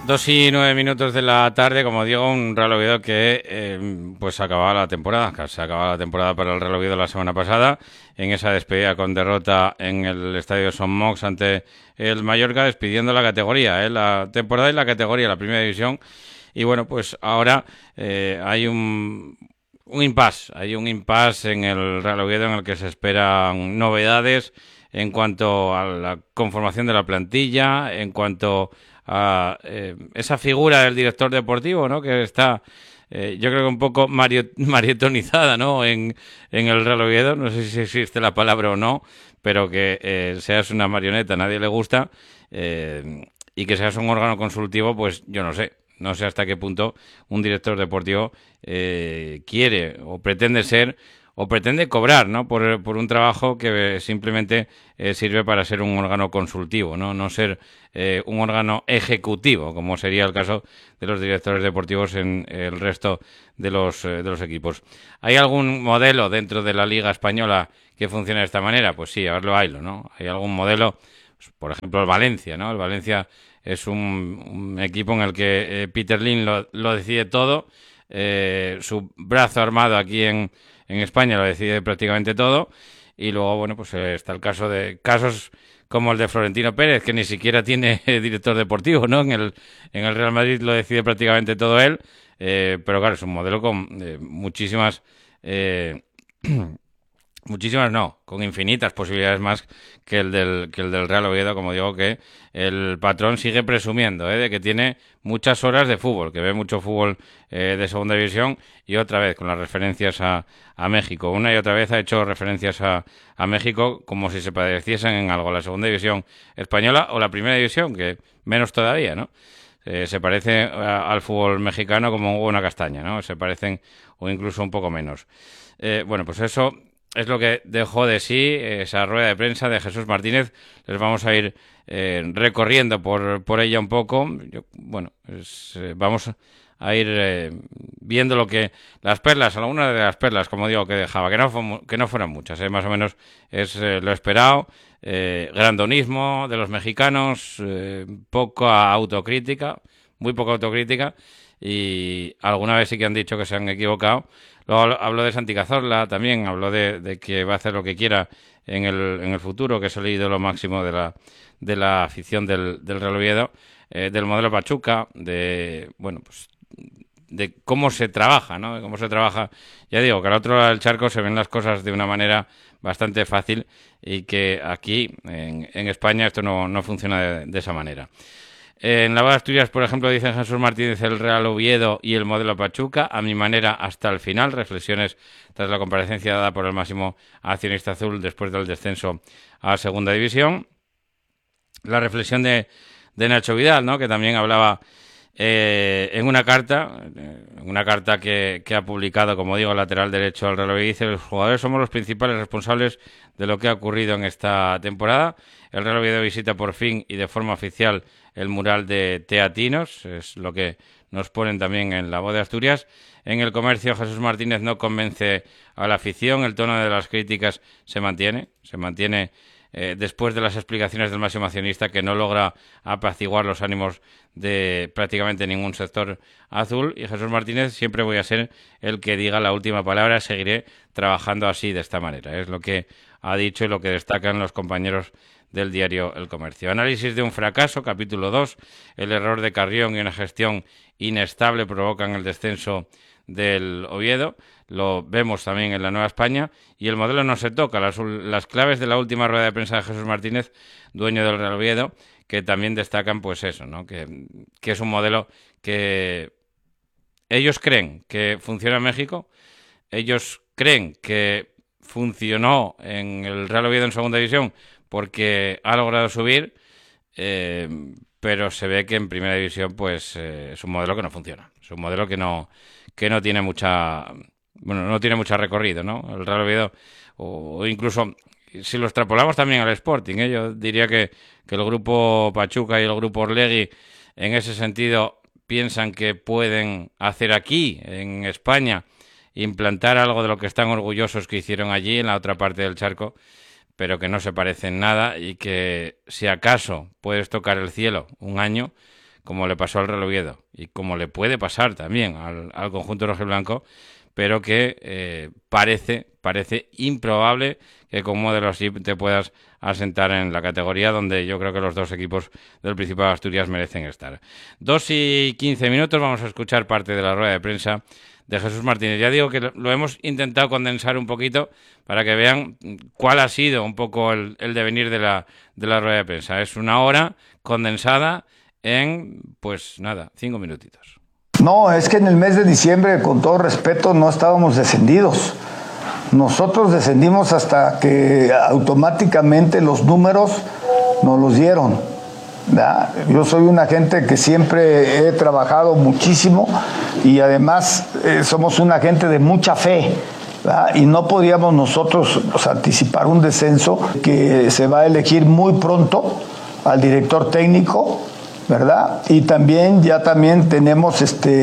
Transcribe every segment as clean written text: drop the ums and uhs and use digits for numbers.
2:09 de la tarde, como digo, un Real Oviedo que pues acababa la temporada. Se acababa la temporada para el Real Oviedo la semana pasada, en esa despedida con derrota en el estadio Son Mox ante el Mallorca, despidiendo la categoría, la temporada y la categoría, la primera división. Y bueno, pues ahora hay un impasse, en el Real Oviedo en el que se esperan novedades en cuanto a la conformación de la plantilla, en cuanto a esa figura del director deportivo, ¿no? Que está, yo creo que un poco marietonizada, ¿no? En el Real Oviedo, no sé si existe la palabra o no, pero que seas una marioneta, a nadie le gusta, y que seas un órgano consultivo, pues yo no sé. No sé hasta qué punto un director deportivo quiere o pretende ser o pretende cobrar, ¿no? Por un trabajo que simplemente sirve para ser un órgano consultivo, no ser un órgano ejecutivo, como sería el caso de los directores deportivos en el resto de los equipos. ¿Hay algún modelo dentro de la Liga Española que funcione de esta manera? Pues sí, a verlo haylo, ¿no? Hay algún modelo, pues, por ejemplo, el Valencia, ¿no? El Valencia es un equipo en el que Peter Lim lo decide todo, su brazo armado aquí en España lo decide prácticamente todo, y luego, bueno, pues está el caso de casos como el de Florentino Pérez, que ni siquiera tiene director deportivo, ¿no? En el Real Madrid lo decide prácticamente todo él, pero claro, es un modelo con muchísimas... muchísimas no, con infinitas posibilidades más que el del Real Oviedo, como digo, que el patrón sigue presumiendo de que tiene muchas horas de fútbol, que ve mucho fútbol de segunda división, y otra vez con las referencias a México. Una y otra vez ha hecho referencias a México como si se pareciesen en algo la segunda división española o la primera división, que menos todavía, ¿no? Se parece al fútbol mexicano como una castaña, ¿no? Se parecen o incluso un poco menos. Bueno, pues eso es lo que dejó de sí esa rueda de prensa de Jesús Martínez. Les vamos a ir recorriendo por ella un poco. Bueno, vamos a ir viendo lo que las perlas, algunas de las perlas, como digo, que dejaba, que no fueran muchas, más o menos es lo esperado. Grandonismo de los mexicanos, poca autocrítica, muy poca autocrítica, y alguna vez sí que han dicho que se han equivocado. Luego habló de Santi Cazorla, también habló de que va a hacer lo que quiera en el futuro, que es el ídolo máximo de la afición del Real Oviedo, del modelo Pachuca, bueno, pues de cómo se trabaja, ¿no? De cómo se trabaja. Ya digo, que al otro lado del charco se ven las cosas de una manera bastante fácil, y que aquí, en España, esto no funciona de esa manera. En la Voz de Asturias, por ejemplo, dicen Jesús Martínez: el Real Oviedo y el modelo Pachuca, a mi manera hasta el final. Reflexiones tras la comparecencia dada por el máximo accionista azul después del descenso a Segunda División. La reflexión de Nacho Vidal, ¿no? Que también hablaba en una carta que ha publicado, como digo, el lateral derecho al Real Oviedo. Dice: los jugadores somos los principales responsables de lo que ha ocurrido en esta temporada. El Real Oviedo visita por fin y de forma oficial el mural de Teatinos, es lo que nos ponen también en La Voz de Asturias. En El Comercio, Jesús Martínez no convence a la afición, el tono de las críticas se mantiene después de las explicaciones del máximo accionista, que no logra apaciguar los ánimos de prácticamente ningún sector azul. Y Jesús Martínez: siempre voy a ser el que diga la última palabra, seguiré trabajando así, de esta manera. Es lo que ha dicho y lo que destacan los compañeros del diario El Comercio. Análisis de un fracaso, capítulo 2. El error de Carrión y una gestión inestable provocan el descenso del Oviedo. Lo vemos también en la Nueva España. Y el modelo no se toca. Las claves de la última rueda de prensa de Jesús Martínez, dueño del Real Oviedo, que también destacan pues eso, ¿no? Que es un modelo que ellos creen que funciona en México. Ellos creen que funcionó en el Real Oviedo en Segunda División porque ha logrado subir, pero se ve que en Primera División pues es un modelo que no funciona. Es un modelo que no tiene no tiene mucho recorrido, ¿no? El Real Oviedo, o incluso si lo extrapolamos también al Sporting, yo diría que el grupo Pachuca y el grupo Orlegui en ese sentido piensan que pueden hacer aquí, en España, implantar algo de lo que están orgullosos que hicieron allí en la otra parte del charco, pero que no se parece en nada, y que si acaso puedes tocar el cielo un año como le pasó al Real Oviedo y como le puede pasar también al conjunto rojiblanco, pero que parece improbable que con modelo así te puedas asentar en la categoría donde yo creo que los dos equipos del Principado de Asturias merecen estar. 2:15, vamos a escuchar parte de la rueda de prensa de Jesús Martínez. Ya digo que lo hemos intentado condensar un poquito para que vean cuál ha sido un poco el devenir de la rueda de prensa. Es una hora condensada en, pues nada, 5 minutitos. No, es que en el mes de diciembre, con todo respeto, no estábamos descendidos. Nosotros descendimos hasta que automáticamente los números nos los dieron, ¿verdad? Yo soy una gente que siempre he trabajado muchísimo y además somos una gente de mucha fe, ¿verdad? Y no podíamos nosotros anticipar un descenso que se va a elegir muy pronto al director técnico, ¿verdad? Y también tenemos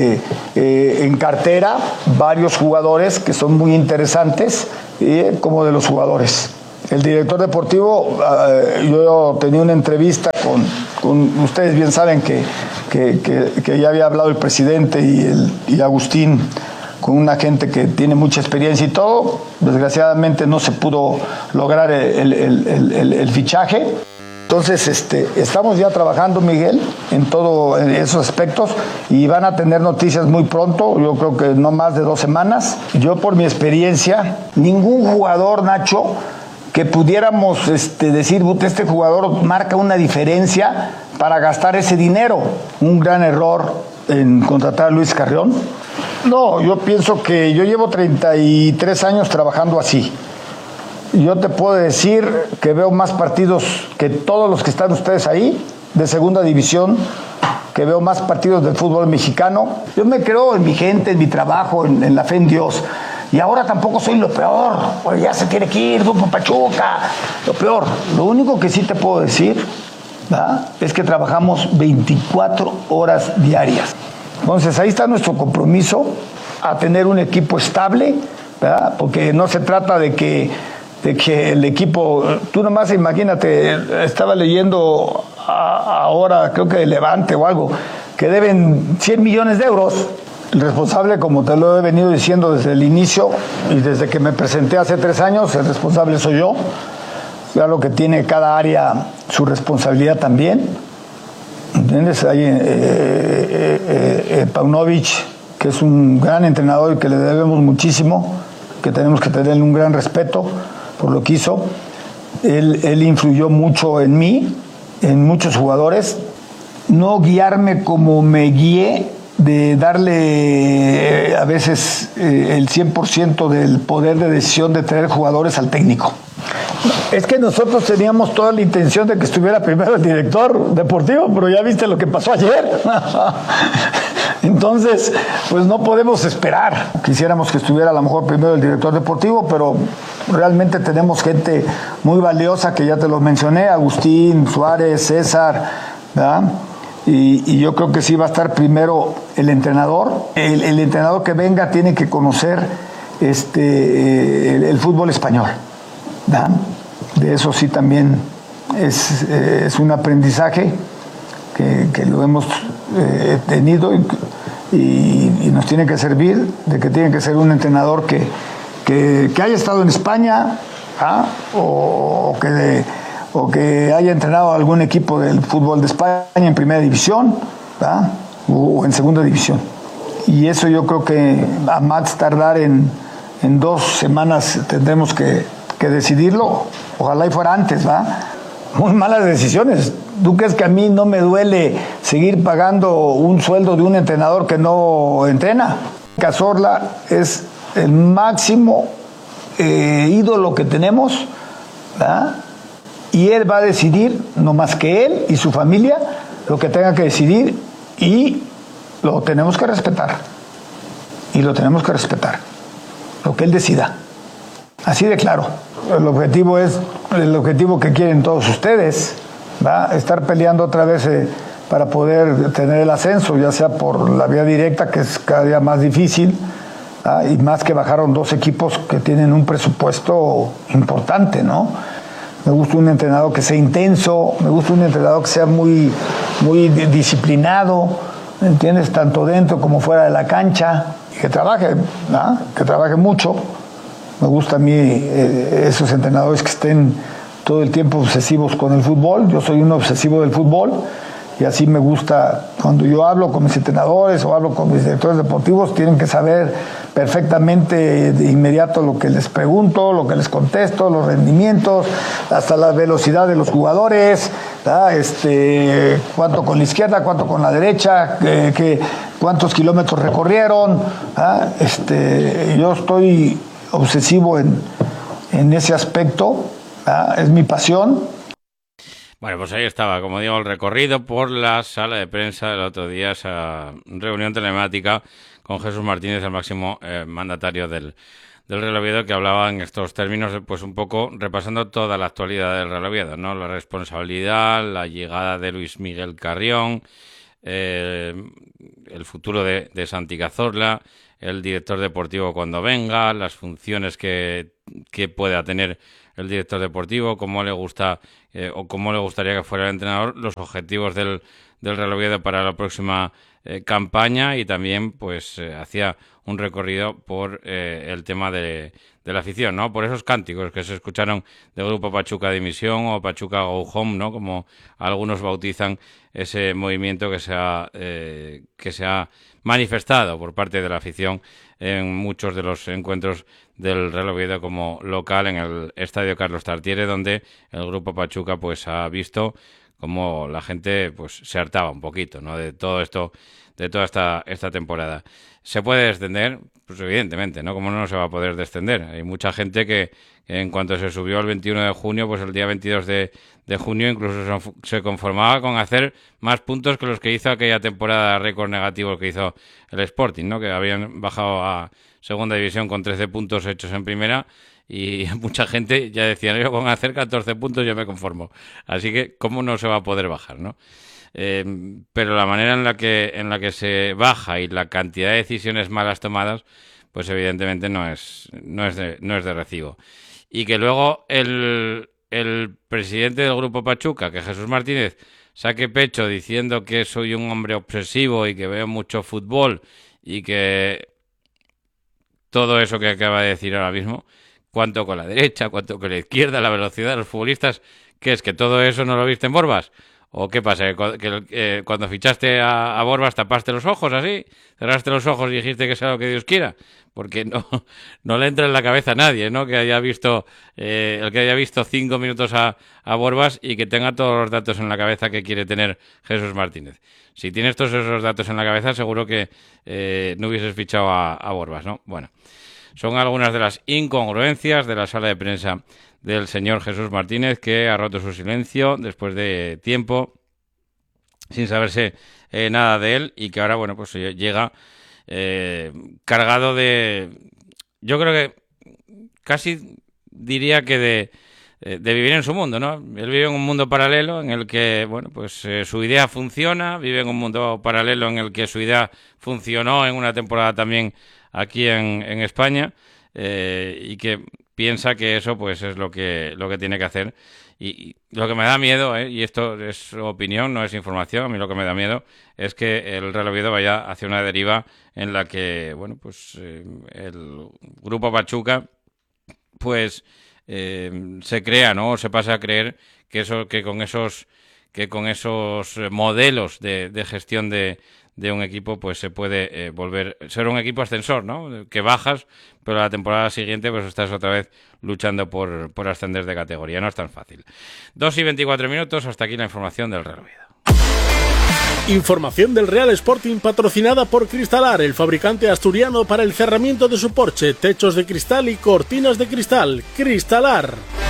en cartera varios jugadores que son muy interesantes, como de los jugadores. El director deportivo, yo tenía una entrevista con ustedes bien saben que ya había hablado el presidente y Agustín con una gente que tiene mucha experiencia y todo. Desgraciadamente no se pudo lograr el fichaje. Entonces, estamos ya trabajando, Miguel, en esos aspectos y van a tener noticias muy pronto, yo creo que no más de 2 semanas. Yo, por mi experiencia, ningún jugador, Nacho, que pudiéramos decir, este jugador marca una diferencia para gastar ese dinero. Un gran error en contratar a Luis Carrión. No, yo pienso que yo llevo 33 años trabajando así. Yo te puedo decir que veo más partidos que todos los que están ustedes ahí, de segunda división, que veo más partidos del fútbol mexicano. Yo me creo en mi gente, en mi trabajo, en la fe en Dios. Y ahora tampoco soy lo peor, pues ya se tiene que ir, Grupo Pachuca, lo peor. Lo único que sí te puedo decir, ¿verdad?, es que trabajamos 24 horas diarias. Entonces ahí está nuestro compromiso a tener un equipo estable, ¿verdad?, porque no se trata de que el equipo, tú nomás imagínate, estaba leyendo ahora, creo que de Levante o algo, que deben 100 millones de euros. El responsable, como te lo he venido diciendo desde el inicio y desde que me presenté hace 3 años, el responsable soy yo. Claro que tiene cada área su responsabilidad también. ¿Entiendes? Hay Paunovic, que es un gran entrenador y que le debemos muchísimo, que tenemos que tenerle un gran respeto por lo que hizo. Él influyó mucho en mí, en muchos jugadores. No guiarme como me guié, de darle a veces el 100% del poder de decisión de traer jugadores al técnico. Es que nosotros teníamos toda la intención de que estuviera primero el director deportivo, pero ya viste lo que pasó ayer. Entonces, pues no podemos esperar. Quisiéramos que estuviera a lo mejor primero el director deportivo, pero realmente tenemos gente muy valiosa que ya te lo mencioné, Agustín, Suárez, César, ¿verdad? Y yo creo que sí va a estar primero el entrenador. El entrenador que venga tiene que conocer el fútbol español, ¿verdad? De eso sí también es un aprendizaje que lo hemos tenido y nos tiene que servir, de que tiene que ser un entrenador que haya estado en España, ¿ah?, o que haya entrenado algún equipo del fútbol de España en primera división, ¿verdad?, o en segunda división. Y eso yo creo que a más tardar en 2 semanas tendremos que decidirlo. Ojalá y fuera antes, ¿va? Muy malas decisiones. ¿Tú crees que a mí no me duele seguir pagando un sueldo de un entrenador que no entrena? Cazorla es el máximo ídolo que tenemos, ¿verdad? Y él va a decidir, no más que él y su familia, lo que tenga que decidir, y lo tenemos que respetar. Y lo tenemos que respetar. Lo que él decida. Así de claro. El objetivo es el objetivo que quieren todos ustedes, ¿va? Estar peleando otra vez para poder tener el ascenso, ya sea por la vía directa, que es cada día más difícil, ¿va? Y más que bajaron 2 equipos que tienen un presupuesto importante, ¿no? me gusta un entrenador que sea intenso, me gusta un entrenador que sea muy disciplinado, ¿me entiendes? Tanto dentro como fuera de la cancha, y que trabaje mucho. Me gusta a mí esos entrenadores que estén todo el tiempo obsesivos con el fútbol. Yo soy un obsesivo del fútbol y así me gusta. Cuando yo hablo con mis entrenadores o hablo con mis directores deportivos, tienen que saber perfectamente de inmediato lo que les pregunto, lo que les contesto, los rendimientos, hasta la velocidad de los jugadores, cuánto con la izquierda, cuánto con la derecha, cuántos kilómetros recorrieron. Yo estoy obsesivo en ese aspecto, es mi pasión. Bueno, pues ahí estaba, como digo, el recorrido por la sala de prensa del otro día, esa reunión telemática con Jesús Martínez, el máximo mandatario del Real Oviedo, que hablaba en estos términos, pues un poco repasando toda la actualidad del Real Oviedo, ¿no? La responsabilidad, la llegada de Luis Miguel Carrión, el futuro de Santi Cazorla, el director deportivo cuando venga, las funciones que pueda tener el director deportivo, cómo le gusta o cómo le gustaría que fuera el entrenador, los objetivos del Real Oviedo para la próxima campaña, y también pues hacía un recorrido por el tema de la afición, ¿no? Por esos cánticos que se escucharon del grupo Pachuca Dimisión o Pachuca Go Home, ¿no? Como algunos bautizan ese movimiento que se ha manifestado por parte de la afición en muchos de los encuentros del Real Oviedo como local en el Estadio Carlos Tartiere, donde el grupo Pachuca pues ha visto como la gente pues se hartaba un poquito, ¿no? De todo esto, de toda esta temporada. ¿Se puede descender? Pues evidentemente, ¿no? ¿Cómo no se va a poder descender? Hay mucha gente que en cuanto se subió el 21 de junio, pues el día 22 de junio incluso se conformaba con hacer más puntos que los que hizo aquella temporada récord negativo que hizo el Sporting, ¿no? Que habían bajado a segunda división con 13 puntos hechos en primera, y mucha gente ya decía, yo con hacer 14 puntos yo me conformo. Así que, ¿cómo no se va a poder bajar, no? Pero la manera en la que se baja y la cantidad de decisiones malas tomadas, pues evidentemente no es de recibo. Y que luego el presidente del Grupo Pachuca, que Jesús Martínez, saque pecho diciendo que soy un hombre obsesivo y que veo mucho fútbol y que todo eso que acaba de decir ahora mismo, cuánto con la derecha, cuánto con la izquierda, la velocidad de los futbolistas, ¿qué es? ¿Que todo eso no lo viste en Borbas? ¿O qué pasa? ¿Que cuando fichaste a Borbas tapaste los ojos así? ¿Cerraste los ojos y dijiste que sea lo que Dios quiera? Porque no le entra en la cabeza a nadie, ¿no? Que haya visto el que haya visto 5 minutos a Borbas y que tenga todos los datos en la cabeza que quiere tener Jesús Martínez. Si tienes todos esos datos en la cabeza, seguro que no hubieses fichado a Borbas, ¿no? Bueno, son algunas de las incongruencias de la sala de prensa del señor Jesús Martínez, que ha roto su silencio después de tiempo sin saberse nada de él, y que ahora, bueno, pues llega cargado de, yo creo que casi diría que de vivir en su mundo, ¿no? Él vive en un mundo paralelo en el que, bueno, pues su idea funciona, vive en un mundo paralelo en el que su idea funcionó en una temporada también aquí en España, y que piensa que eso pues es lo que tiene que hacer. Y lo que me da miedo, y esto es opinión, no es información, a mí lo que me da miedo es que el Real Oviedo vaya hacia una deriva en la que, bueno, pues el Grupo Pachuca pues se crea, ¿no? O se pasa a creer que con esos modelos de gestión de un equipo pues se puede volver ser un equipo ascensor, ¿no? Que bajas, pero la temporada siguiente pues estás otra vez luchando por ascender de categoría. No es tan fácil. 2:24, hasta aquí la información del Real Oviedo. Información del Real Sporting patrocinada por Cristalar, el fabricante asturiano para el cerramiento de su porche, techos de cristal y cortinas de cristal. Cristalar.